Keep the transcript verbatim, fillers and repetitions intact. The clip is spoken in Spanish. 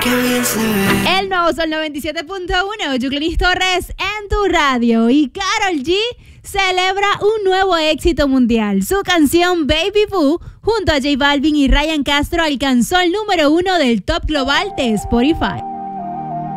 qué bien se ve. El nuevo Sol noventa y siete punto uno, Yuclenis Torres en tu radio. Y Karol G celebra un nuevo éxito mundial. Su canción Baby Boo, junto a J Balvin y Ryan Castro, alcanzó el número uno del top global de Spotify.